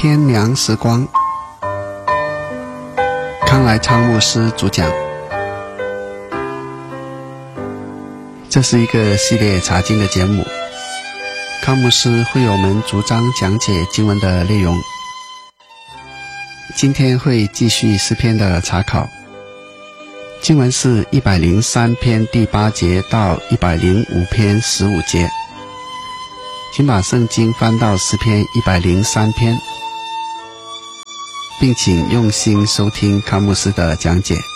天良时光，康来昌牧师主讲。这是一个系列查经的节目，康牧师会为我们逐章讲解经文的内容。今天会继续诗篇的查考，经文是103篇第8节到105篇15节。请把圣经翻到诗篇103篇，并请用心收听康牧师的讲解。